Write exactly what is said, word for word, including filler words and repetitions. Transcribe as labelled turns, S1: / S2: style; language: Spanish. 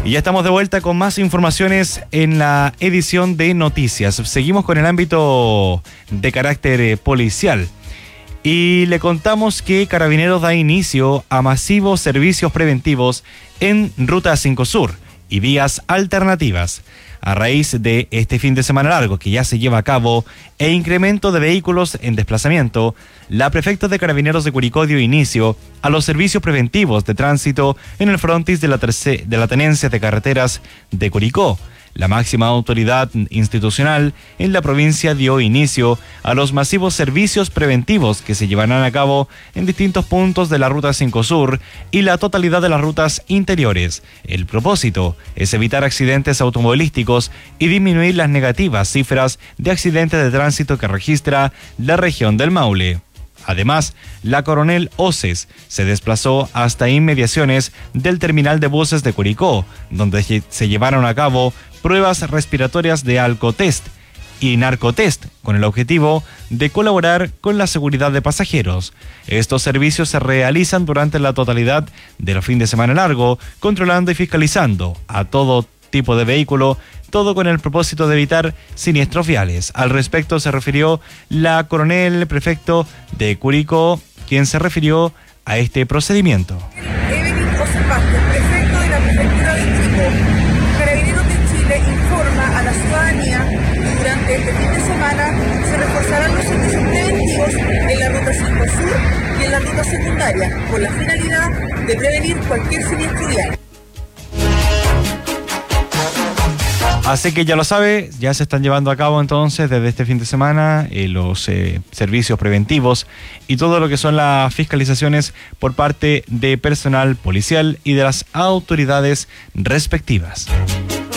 S1: Y ya estamos de vuelta con más informaciones en la edición de noticias. Seguimos con el ámbito de carácter eh, policial. Y le contamos que Carabineros da inicio a masivos servicios preventivos en Ruta cinco Sur y vías alternativas. A raíz de este fin de semana largo que ya se lleva a cabo e incremento de vehículos en desplazamiento, la prefecta de Carabineros de Curicó dio inicio a los servicios preventivos de tránsito en el frontis de la, terce- de la Tenencia de Carreteras de Curicó. La máxima autoridad institucional en la provincia dio inicio a los masivos servicios preventivos que se llevarán a cabo en distintos puntos de la Ruta cinco Sur y la totalidad de las rutas interiores. El propósito es evitar accidentes automovilísticos y disminuir las negativas cifras de accidentes de tránsito que registra la región del Maule. Además, la Coronel Oces se desplazó hasta inmediaciones del terminal de buses de Curicó, donde se llevaron a cabo pruebas respiratorias de alcotest y narcotest, con el objetivo de colaborar con la seguridad de pasajeros. Estos servicios se realizan durante la totalidad del fin de semana largo, controlando y fiscalizando a todo tipo de vehículo, todo con el propósito de evitar siniestros viales. Al respecto se refirió la coronel prefecto de Curicó, quien se refirió a este procedimiento.
S2: Evelyn Ocepasco, prefecto de la prefectura de Curicó. Carabineros de Chile informa a la ciudadanía que durante este fin de semana se reforzarán los servicios preventivos en la Ruta cinco Sur y en la ruta secundaria, con la finalidad de prevenir cualquier siniestro vial.
S1: Así que ya lo sabe, ya se están llevando a cabo entonces desde este fin de semana eh, los eh, servicios preventivos y todo lo que son las fiscalizaciones por parte de personal policial y de las autoridades respectivas.